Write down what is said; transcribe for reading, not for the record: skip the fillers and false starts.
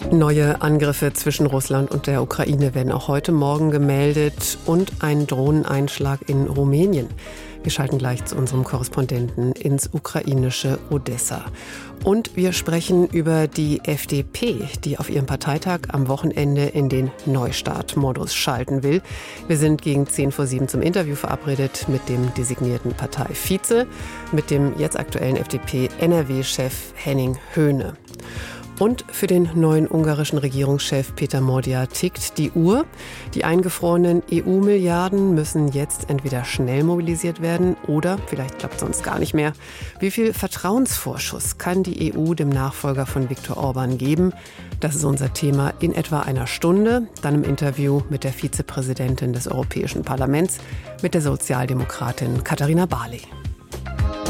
Neue Angriffe zwischen Russland und der Ukraine werden auch heute Morgen gemeldet und ein Drohneneinschlag in Rumänien. Wir schalten gleich zu unserem Korrespondenten ins ukrainische Odessa. Und wir sprechen über die FDP, die auf ihrem Parteitag am Wochenende in den Neustart-Modus schalten will. Wir sind gegen 6:50 zum Interview verabredet mit dem designierten Parteivize, mit dem jetzt aktuellen FDP-NRW-Chef Henning Höhne. Und für den neuen ungarischen Regierungschef Peter Mordia tickt die Uhr. Die eingefrorenen EU-Milliarden müssen jetzt entweder schnell mobilisiert werden oder vielleicht klappt es sonst gar nicht mehr. Wie viel Vertrauensvorschuss kann die EU dem Nachfolger von Viktor Orban geben? Das ist unser Thema in etwa einer Stunde. Dann im Interview mit der Vizepräsidentin des Europäischen Parlaments, mit der Sozialdemokratin Katharina Barley.